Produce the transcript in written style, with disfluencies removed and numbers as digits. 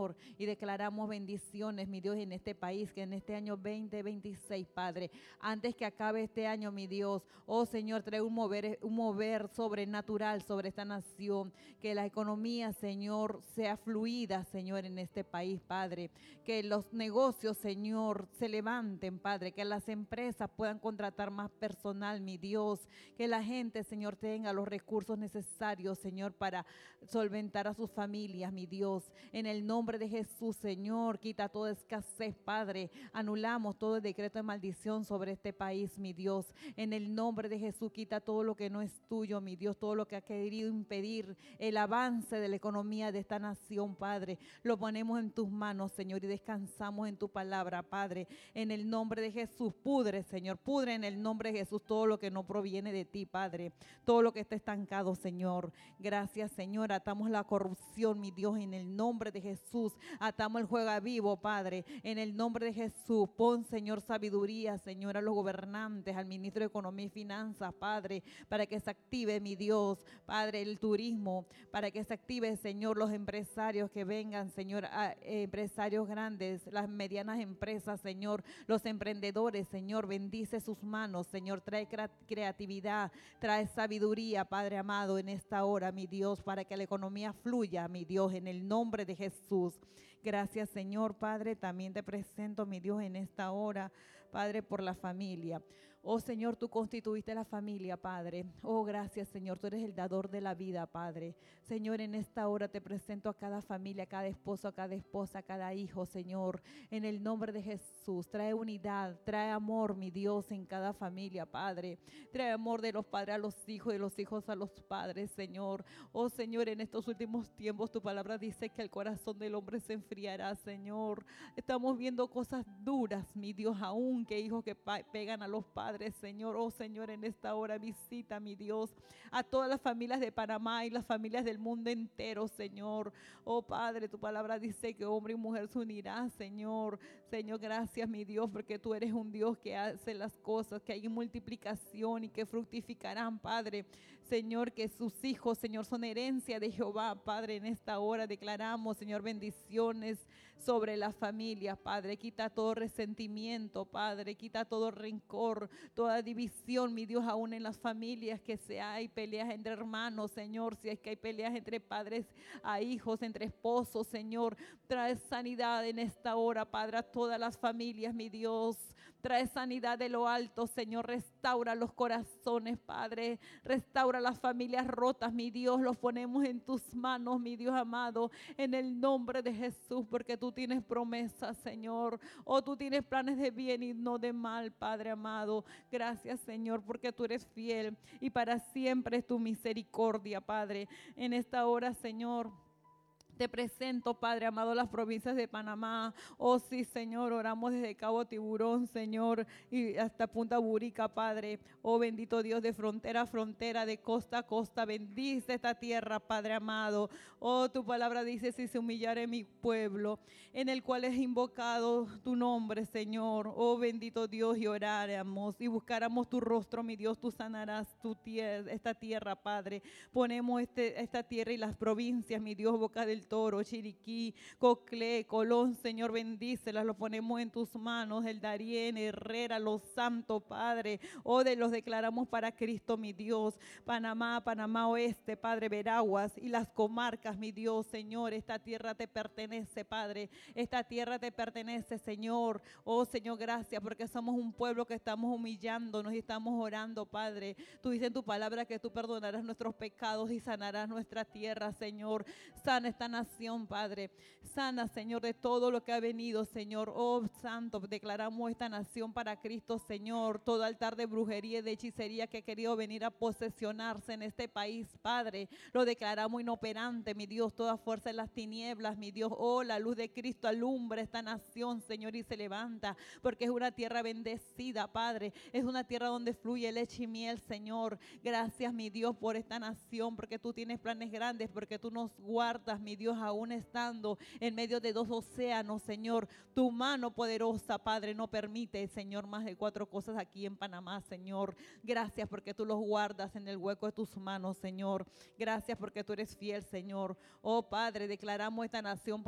Señor, y declaramos bendiciones, mi Dios, en este país, que en este año 2026, Padre, antes que acabe este año, mi Dios, oh Señor, trae un mover sobrenatural sobre esta nación, que la economía, Señor, sea fluida, Señor, en este país, Padre, que los negocios, Señor, se levanten, Padre, que las empresas puedan contratar más personal, mi Dios, que la gente, Señor, tenga los recursos necesarios, Señor, para solventar a sus familias, mi Dios, en el nombre de Jesús, Señor, quita toda escasez, Padre, anulamos todo el decreto de maldición sobre este país, mi Dios, en el nombre de Jesús, quita todo lo que no es tuyo, mi Dios, todo lo que ha querido impedir el avance de la economía de esta nación, Padre, lo ponemos en tus manos, Señor, y descansamos en tu palabra, Padre, en el nombre de Jesús. Pudre, Señor, pudre en el nombre de Jesús todo lo que no proviene de ti, Padre, todo lo que está estancado, Señor. Gracias, Señor, atamos la corrupción, mi Dios, en el nombre de Jesús, atamos el juego vivo, Padre, en el nombre de Jesús. Pon, Señor, sabiduría, Señor, a los gobernantes, al ministro de Economía y Finanzas, Padre, para que se active, mi Dios, Padre, el turismo, para que se active, Señor, los empresarios que vengan, Señor, empresarios grandes, las medianas empresas, Señor, los emprendedores, Señor, bendice sus manos, Señor, trae creatividad, trae sabiduría, Padre amado, en esta hora, mi Dios, para que la economía fluya, mi Dios, en el nombre de Jesús. Gracias, Señor, Padre, también te presento, mi Dios, en esta hora, Padre, por la familia. Oh, Señor, tú constituiste la familia, Padre. Oh, gracias, Señor, tú eres el dador de la vida, Padre. Señor, en esta hora te presento a cada familia, a cada esposo, a cada esposa, a cada hijo, Señor, en el nombre de Jesús. Trae unidad, trae amor, mi Dios, en cada familia, Padre. Trae amor de los padres a los hijos, de los hijos a los padres, Señor. Oh, Señor, en estos últimos tiempos tu palabra dice que el corazón del hombre se enfriará, Señor. Estamos viendo cosas duras, mi Dios, aún que hijos que pegan a los padres, Señor. Oh, Señor, en esta hora visita, mi Dios, a todas las familias de Panamá y las familias del mundo entero, Señor. Oh, Padre, tu palabra dice que hombre y mujer se unirán, Señor. Señor, gracias, mi Dios, porque tú eres un Dios que hace las cosas, que hay multiplicación y que fructificarán, Padre. Señor, que sus hijos, Señor, son herencia de Jehová, Padre. En esta hora declaramos, Señor, bendiciones sobre las familias, Padre. Quita todo resentimiento, Padre. Quita todo rencor, toda división, mi Dios, aún en las familias, que hay peleas entre hermanos, Señor. Si es que hay peleas entre padres a hijos, entre esposos, Señor. Trae sanidad en esta hora, Padre, a todas las familias, mi Dios. Trae sanidad de lo alto, Señor. Restaura los corazones, Padre. Restaura las familias rotas, mi Dios. Los ponemos en tus manos, mi Dios amado, en el nombre de Jesús, porque tú tienes promesas, Señor. Oh, tú tienes planes de bien y no de mal, Padre amado. Gracias, Señor, porque tú eres fiel y para siempre es tu misericordia, Padre. En esta hora, Señor, te presento, Padre amado, las provincias de Panamá. Oh, sí, Señor, oramos desde Cabo Tiburón, Señor, y hasta Punta Burica, Padre. Oh, bendito Dios, de frontera a frontera, de costa a costa. Bendice esta tierra, Padre amado. Oh, tu palabra dice, si se humillare mi pueblo, en el cual es invocado tu nombre, Señor. Oh, bendito Dios, y oráramos y buscáramos tu rostro, mi Dios, tú sanarás esta tierra, Padre. Ponemos esta tierra y las provincias, mi Dios, Boca del Toro, Chiriquí, Coclé, Colón, Señor, bendícelas, los ponemos en tus manos, el Darién, Herrera, Los Santos, Padre. Oh, los declaramos para Cristo, mi Dios. Panamá, Panamá Oeste, Padre, Veraguas y las comarcas, mi Dios, Señor. Esta tierra te pertenece, Padre. Esta tierra te pertenece, Señor. Oh, Señor, gracias, porque somos un pueblo que estamos humillándonos y estamos orando, Padre. Tú dices en tu palabra que tú perdonarás nuestros pecados y sanarás nuestra tierra, Señor. Sana esta nación, Padre. Sana, Señor, de todo lo que ha venido, Señor. Oh, Santo, declaramos esta nación para Cristo, Señor. Todo altar de brujería y de hechicería que ha querido venir a posesionarse en este país, Padre, lo declaramos inoperante, mi Dios. Toda fuerza en las tinieblas, mi Dios. Oh, la luz de Cristo alumbra esta nación, Señor, y se levanta, porque es una tierra bendecida, Padre. Es una tierra donde fluye leche y miel, Señor. Gracias, mi Dios, por esta nación, porque tú tienes planes grandes, porque tú nos guardas, mi Dios, aún estando en medio de dos océanos, Señor. Tu mano poderosa, Padre, no permite, Señor, más de 4 cosas aquí en Panamá, Señor. Gracias porque tú los guardas en el hueco de tus manos, Señor. Gracias porque tú eres fiel, Señor. Oh, Padre, declaramos esta nación